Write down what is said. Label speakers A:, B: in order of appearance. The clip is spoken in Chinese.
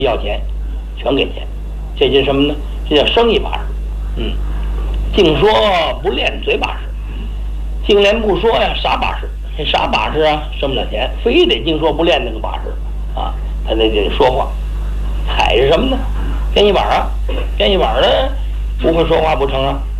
A: 要钱，全给钱，这叫什么呢？这叫生意把式。净说不练嘴把式，净练不说呀傻把式。这傻把式啊，挣不了钱，非得净说不练那个把式啊，他那个说话。彩是什么呢？编译板啊，编译板呢不会说话不成啊。